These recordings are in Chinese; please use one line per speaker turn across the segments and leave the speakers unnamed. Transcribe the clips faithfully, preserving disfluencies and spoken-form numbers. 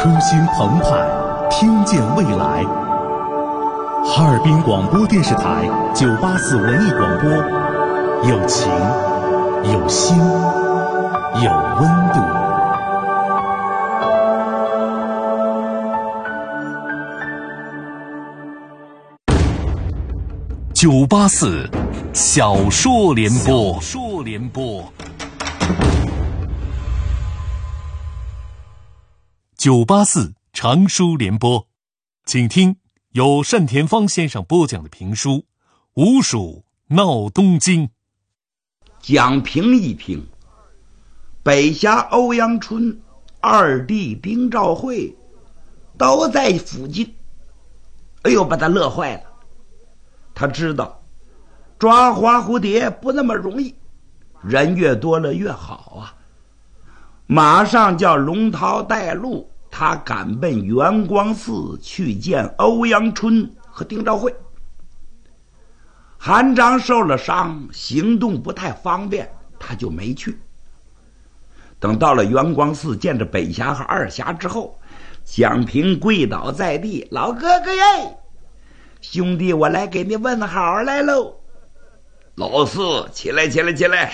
春心澎湃，听见未来。哈尔滨广播电视台九八四文艺广播，有情，有心，有温度。九八四小说联播，小说联播。九八四长书联播，请听由单田芳先生播讲的评书《吴蜀闹东京》。
蒋平一听，北峡欧阳春、二弟丁兆会都在附近，哎呦，把他乐坏了。他知道抓花蝴蝶不那么容易，人越多了越好啊。马上叫龙涛带路，他赶奔元光寺去见欧阳春和丁兆会。韩章受了伤，行动不太方便，他就没去。等到了元光寺见着北峡和二峡之后，蒋平跪倒在地：“老哥哥耶，兄弟，我来给你问好来喽。”老四，起来起来起来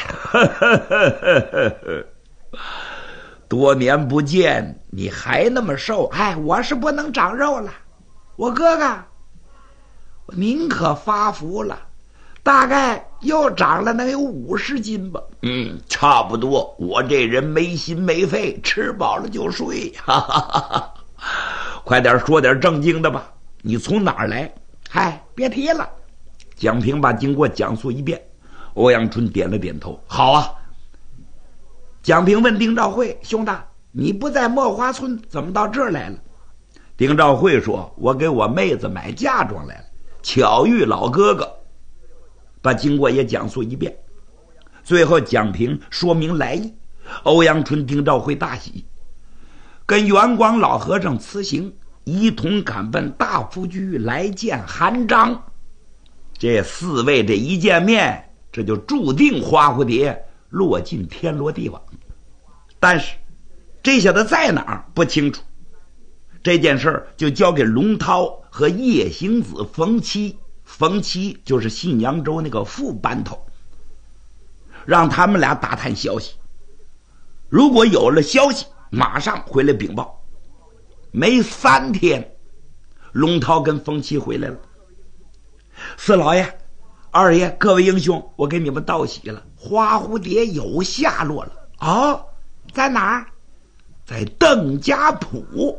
多年不见，你还那么瘦。哎，我是不能长肉了。我哥哥，您可发福了，大概又长了能有五十斤吧。嗯，差不多。我这人没心没肺，吃饱了就睡。哈哈哈哈，快点说点正经的吧，你从哪儿来？嗨，别提了。蒋平把经过讲述一遍，欧阳春点了点头。好啊。蒋平问丁兆会：“兄弟，你不在墨花村，怎么到这儿来了？”丁兆会说：“我给我妹子买嫁妆来了，巧遇老哥哥。”把经过也讲述一遍。最后蒋平说明来意，欧阳春、丁兆会大喜，跟元光老和尚辞行，一同赶奔大福居来见韩章。这四位这一见面，这就注定花蝴蝶落进天罗地网。但是这小子在哪儿不清楚，这件事儿就交给龙涛和叶行子冯七，冯七就是信阳州那个副班头，让他们俩打探消息，如果有了消息马上回来禀报。没三天，龙涛跟冯七回来了。四老爷、二爷、各位英雄，我给你们道喜了，花蝴蝶有下落了。哦，在哪儿？在邓家堡。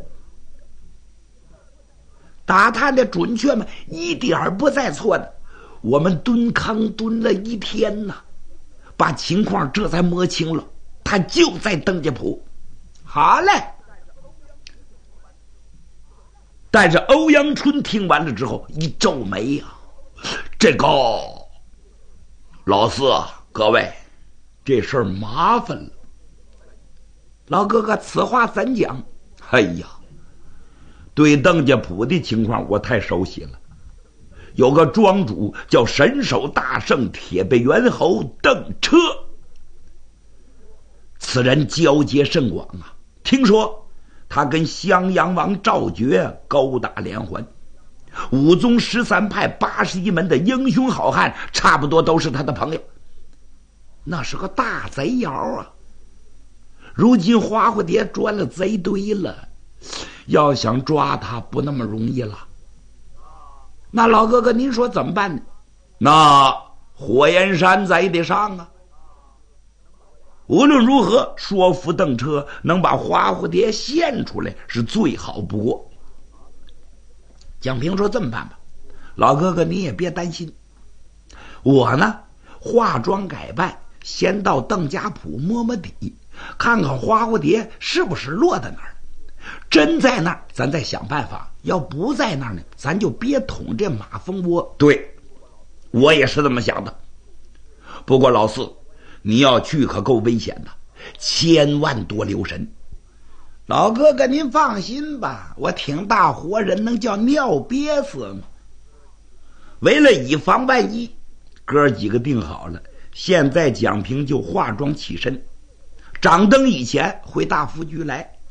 打探的准确吗？一点不在错的。我们蹲坑蹲了一天呐，把情况这才摸清了，他就在邓家堡。好嘞。但是欧阳春听完了之后一皱眉呀、啊，这个老四，各位，这事儿麻烦了。老哥哥，此话怎讲？哎呀，对邓家堡的情况我太熟悉了。有个庄主叫神手大圣铁背猿猴邓车，此人交结甚广啊。听说他跟襄阳王赵觉勾打连环，武宗十三派八十一门的英雄好汉差不多都是他的朋友，那是个大贼窑啊。如今花蝴蝶钻了贼堆了，要想抓他不那么容易了。那老哥哥您说怎么办呢？那火焰山咱也得上啊。无论如何说服邓车能把花蝴蝶献出来是最好不过。蒋平说这么办吧，老哥哥你也别担心，我呢化妆改扮，先到邓家堡摸摸底，看看花蝴蝶是不是落在那儿，真在那儿咱再想办法，要不在那儿呢咱就别捅这马蜂窝。对，我也是这么想的。不过老四，你要去可够危险的，千万多留神。老哥哥您放心吧，我挺大活人，能叫尿憋死吗？为了以防万一，哥几个定好了，现在蒋平就化妆起身，掌灯以前回大福居来，